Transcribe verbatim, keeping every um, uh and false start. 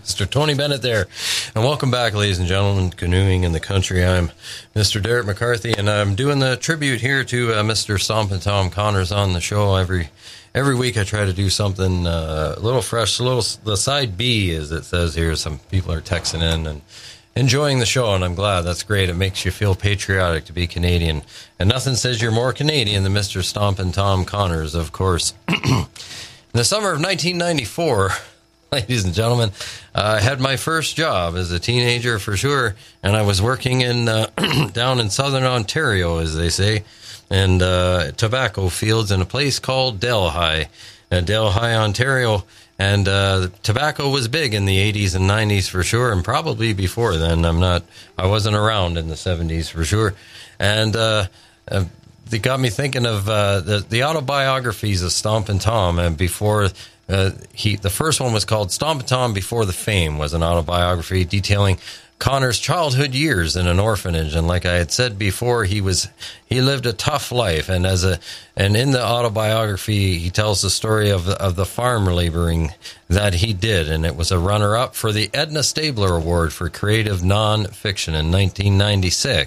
Mister Tony Bennett there. And welcome back, ladies and gentlemen, Canoeing in the Country. I'm Mister Derek McCarthy, and I'm doing the tribute here to uh, Mister Stompin' Tom Connors on the show. Every every week I try to do something uh, a little fresh, a little, the side B, as it says here. Some people are texting in and enjoying the show, and I'm glad. That's great. It makes you feel patriotic to be Canadian. And nothing says you're more Canadian than Mister Stompin' Tom Connors, of course. In the summer of nineteen ninety-four... Ladies and gentlemen, uh, I had my first job as a teenager for sure, and I was working in uh, down in southern Ontario, as they say, and uh, tobacco fields in a place called Delhi, uh, Delhi, Ontario, and uh, tobacco was big in the eighties and nineties for sure, and probably before then. I'm not, I wasn't around in the seventies for sure, and uh, uh, it got me thinking of uh, the, the autobiographies of Stompin' Tom, and before. Uh, he the first one was called Stompin' Tom Before the Fame, was an autobiography detailing Connor's childhood years in an orphanage, and like I had said before, he was he lived a tough life, and as a and in the autobiography he tells the story of of the farm laboring that he did, and it was a runner up for the Edna Stabler Award for creative non-fiction in nineteen ninety-six.